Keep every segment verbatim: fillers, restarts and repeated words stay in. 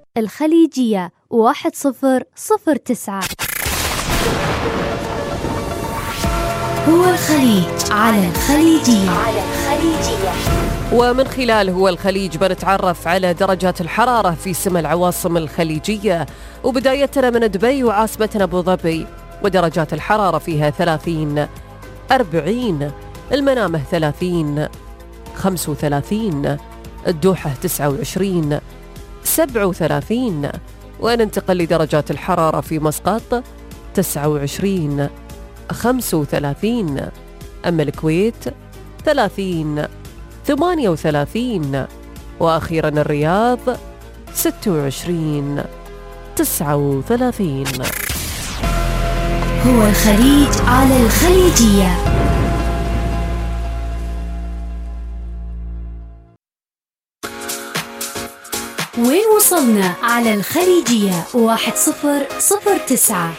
الخليجية واحد صفر صفر تسعة. هو الخليج على الخليجية. على الخليجية. ومن خلال هو الخليج بنتعرف على درجات الحرارة في سما العواصم الخليجية، وبدايتنا من دبي وعاصمتنا أبو ظبي، ودرجات الحرارة فيها ثلاثين، أربعين، المنامة ثلاثين، خمسة وثلاثين، الدوحة تسعة وعشرين، سبعة وثلاثين، وننتقل لدرجات الحرارة في مسقط تسعة وعشرين، خمسة وثلاثين، أما الكويت ثلاثين، ثمانية وثلاثين، وأخيراً الرياض ستة وعشرين، تسعة وثلاثين. هو الخليج على الخليجية. وين وصلنا على الخليجية واحد صفر صفر تسعة.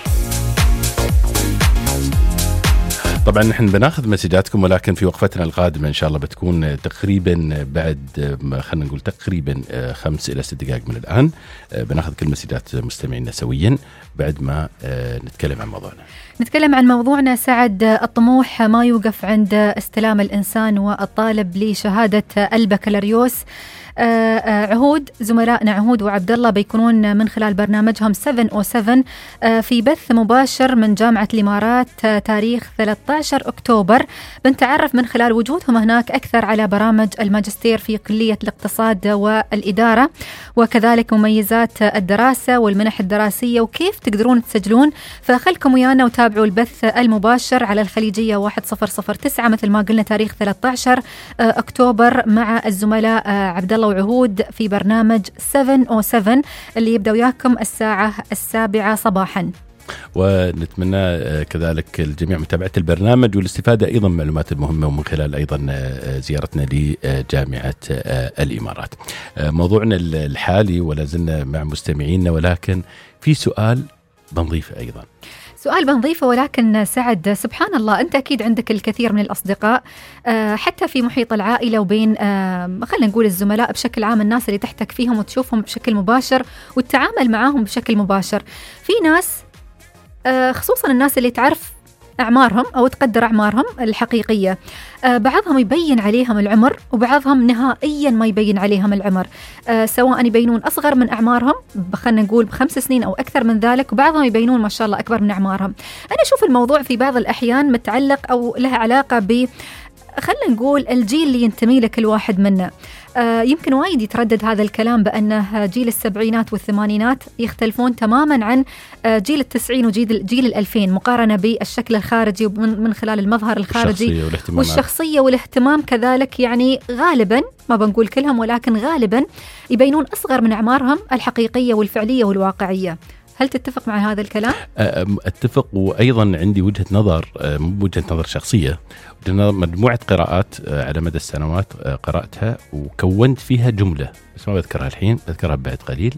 طبعا نحن بناخذ مسجاتكم، ولكن في وقفتنا القادمة إن شاء الله بتكون تقريبا بعد خلينا نقول تقريبا خمس إلى ست دقائق من الآن. بناخذ كل مسجات مستمعينا سويا بعد ما نتكلم عن موضوعنا. نتكلم عن موضوعنا سعد. الطموح ما يوقف عند استلام الإنسان والطالب لشهادة البكالوريوس. عهود زملائنا عهود وعبد الله بيكونون من خلال برنامجهم سبعة أو سبعة في بث مباشر من جامعة الإمارات تاريخ ثلاثة عشر أكتوبر. بنتعرف من خلال وجودهم هناك أكثر على برامج الماجستير في كلية الاقتصاد والإدارة، وكذلك مميزات الدراسة والمنح الدراسية وكيف تقدرون تسجلون. فخلكم ويانا وتابعوا البث المباشر على الخليجية واحد صفر صفر تسعة مثل ما قلنا تاريخ ثلاثة عشر أكتوبر مع الزملاء عبد الله وعهود في برنامج سبعة أو سبعة اللي يبدأ وياكم الساعة السابعة صباحا. ونتمنى كذلك الجميع متابعة البرنامج والاستفادة أيضا من معلومات المهمة، ومن خلال أيضا زيارتنا لجامعة الإمارات. موضوعنا الحالي ولا زلنا مع مستمعينا، ولكن في سؤال بنضيفه أيضا سؤال بنضيفه ولكن سعد سبحان الله أنت أكيد عندك الكثير من الأصدقاء حتى في محيط العائلة وبين خلينا نقول الزملاء بشكل عام، الناس اللي تحتك فيهم وتشوفهم بشكل مباشر والتعامل معاهم بشكل مباشر. في ناس خصوصا الناس اللي تعرف أعمارهم أو تقدر أعمارهم الحقيقية، بعضهم يبين عليهم العمر وبعضهم نهائيا ما يبين عليهم العمر، سواء يبينون أصغر من أعمارهم خلينا نقول بخمس سنين أو أكثر من ذلك، وبعضهم يبينون ما شاء الله أكبر من أعمارهم. أنا أشوف الموضوع في بعض الأحيان متعلق أو له علاقة ب خلينا نقول الجيل اللي ينتمي له كل واحد منا. آه يمكن وايد يتردد هذا الكلام بأنه جيل السبعينات والثمانينات يختلفون تماما عن آه جيل التسعين وجيل جيل الألفين مقارنة بالشكل الخارجي ومن من خلال المظهر الخارجي والشخصية والاهتمام كذلك. يعني غالبا ما بنقول كلهم ولكن غالبا يبينون أصغر من أعمارهم الحقيقية والفعلية والواقعية. هل تتفق مع هذا الكلام؟ أتفق، وأيضا عندي وجهة نظر مو وجهة نظر شخصية، مجموعة قراءات على مدى السنوات قرأتها وكونت فيها جملة بس ما بذكرها الحين، بذكرها بعد قليل.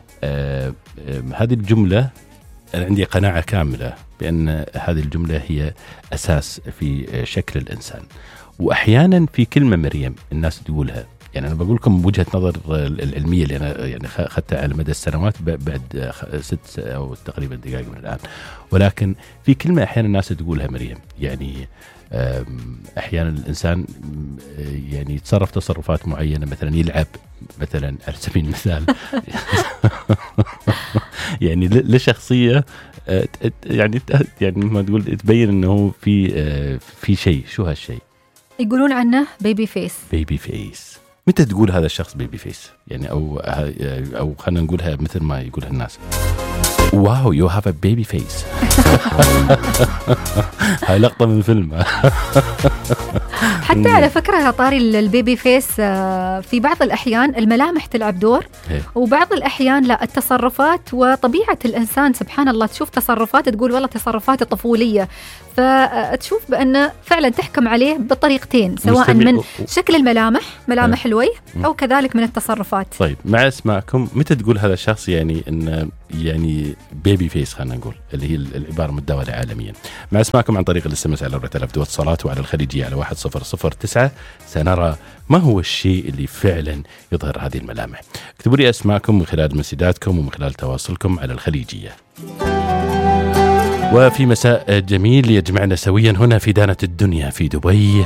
هذه الجملة أنا عندي قناعة كاملة بأن هذه الجملة هي أساس في شكل الإنسان. وأحيانا في كلمة مريم الناس تقولها، يعني أنا بقول لكم وجهة نظر العلمية اللي أنا يعني خدتها على مدى السنوات بعد ست أو تقريبا دقائق من الآن، ولكن في كلمة أحيانا الناس تقولها مريم. يعني أحيانا الإنسان يعني يتصرف تصرفات معينة، مثلا يلعب مثلا على سبيل المثال يعني لشخصية يعني يعني ما تقول تبين إنه في في شيء. شو هالشيء؟ يقولون عنه بيبي فيس. بيبي فيس. متى تقول هذا الشخص بيبي فيس؟ يعني أو أو خلينا نقولها مثل ما يقولها الناس، واو يو هاف ا بيبي فيس. هاي لقطة من فيلم. حتى على فكرة طاري البيبي فيس في بعض الأحيان الملامح تلعب دور، وبعض الأحيان لا التصرفات وطبيعة الإنسان. سبحان الله تشوف تصرفات تقول والله تصرفات طفولية، فتشوف بأنه فعلا تحكم عليه بطريقتين، سواء من شكل الملامح ملامح الوجه أو كذلك من التصرفات. طيب مع اسمعكم، متى تقول هذا الشخص يعني إن يعني بيبي فيس خلينا نقول اللي هي عبارة متداولة عالميا. مع اسماءكم عن طريق الاس ام اس على أربعة آلاف واتصالات وعلى الخليجية على واحد صفر صفر تسعة سنرى ما هو الشيء اللي فعلا يظهر هذه الملامح. اكتبوا لي اسماءكم من خلال مسجاتكم ومن خلال تواصلكم على الخليجية. وفي مساء جميل يجمعنا سويا هنا في دانة الدنيا في دبي،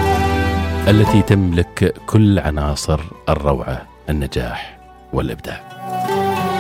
التي تملك كل عناصر الروعة، النجاح والإبداع.